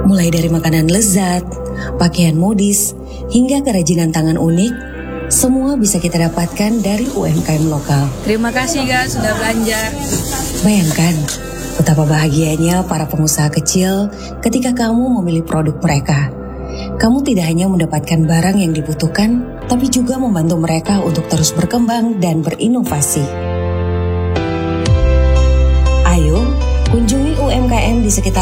Mulai dari makanan lezat, pakaian modis, hingga kerajinan tangan unik, semua bisa kita dapatkan dari UMKM lokal. Terima kasih guys sudah belanja. Bayangkan betapa bahagianya para pengusaha kecil ketika kamu memilih produk mereka. Kamu tidak hanya mendapatkan barang yang dibutuhkan, tapi juga membantu mereka untuk terus berkembang dan berinovasi. Ayo, kunjungi UMKM di sekitar